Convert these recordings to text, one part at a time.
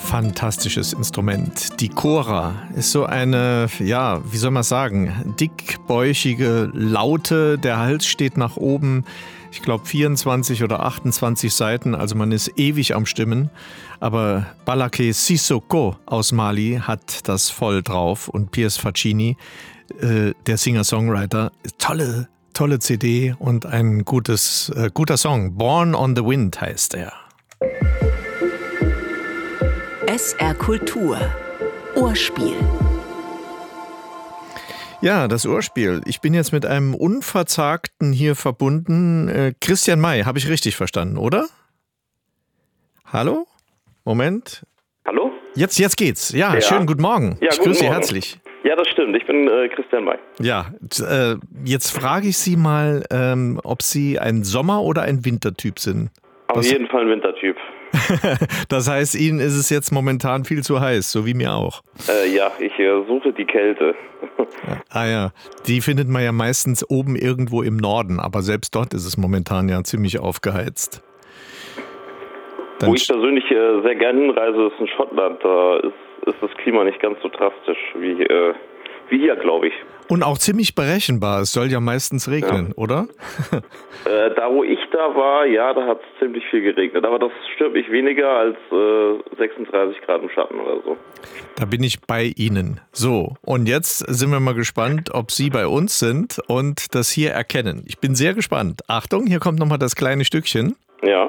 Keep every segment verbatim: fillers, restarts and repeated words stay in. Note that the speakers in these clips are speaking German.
Fantastisches Instrument. Die Kora ist so eine, ja, wie soll man sagen, dickbäuchige Laute. Der Hals steht nach oben. Ich glaube vierundzwanzig oder achtundzwanzig Seiten, also man ist ewig am Stimmen. Aber Balaké Sissoko aus Mali hat das voll drauf. Und Piers Faccini, äh, der Singer-Songwriter, tolle, tolle C D und ein gutes, äh, guter Song. Born on the Wind heißt er. S R Kultur. Ohrspiel. Ja, das Ohrspiel. Ich bin jetzt mit einem Unverzagten hier verbunden. Äh, Christian May, habe ich richtig verstanden, oder? Hallo? Moment. Hallo? Jetzt, jetzt geht's. Ja, ja. Schönen guten Morgen. Ja, ich guten grüße Sie Morgen. herzlich. Ja, das stimmt. Ich bin äh, Christian May. Ja, äh, jetzt frage ich Sie mal, ähm, ob Sie ein Sommer- oder ein Wintertyp sind. Auf Was? jeden Fall ein Wintertyp. Das heißt, Ihnen ist es jetzt momentan viel zu heiß, so wie mir auch. Äh, ja, ich äh, suche die Kälte. Ah ja, die findet man ja meistens oben irgendwo im Norden, aber selbst dort ist es momentan ja ziemlich aufgeheizt. Dann Wo ich persönlich äh, sehr gerne hinreise, ist in Schottland. Da ist, ist das Klima nicht ganz so drastisch wie, äh, wie hier, glaube ich. Und auch ziemlich berechenbar. Es soll ja meistens regnen, ja. Oder? äh, da, wo ich da war, ja, da hat es ziemlich viel geregnet. Aber das stört mich weniger als äh, sechsunddreißig Grad im Schatten oder so. Da bin ich bei Ihnen. So, und jetzt sind wir mal gespannt, ob Sie bei uns sind und das hier erkennen. Ich bin sehr gespannt. Achtung, hier kommt nochmal das kleine Stückchen. Ja.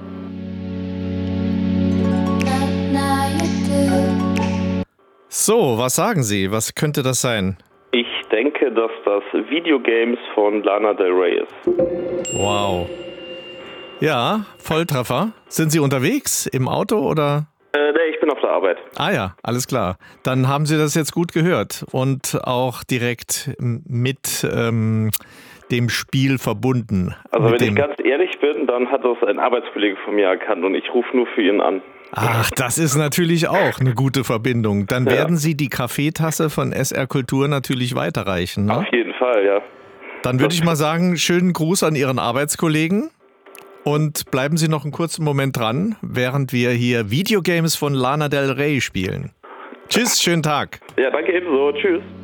So, was sagen Sie? Was könnte das sein? Ich denke, dass das Videogames von Lana Del Rey ist. Wow. Ja, Volltreffer. Sind Sie unterwegs im Auto oder? Äh, nee, ich bin auf der Arbeit. Ah ja, alles klar. Dann haben Sie das jetzt gut gehört und auch direkt mit ähm, dem Spiel verbunden. Also mit wenn dem ich ganz ehrlich bin, dann hat das ein Arbeitskollege von mir erkannt und ich rufe nur für ihn an. Ach, das ist natürlich auch eine gute Verbindung. Dann Ja. werden Sie die Kaffeetasse von S R Kultur natürlich weiterreichen. Ne? Auf jeden Fall, ja. Dann würde ich mal sagen, schönen Gruß an Ihren Arbeitskollegen und bleiben Sie noch einen kurzen Moment dran, während wir hier Videogames von Lana Del Rey spielen. Tschüss, schönen Tag. Ja, danke ebenso. Tschüss.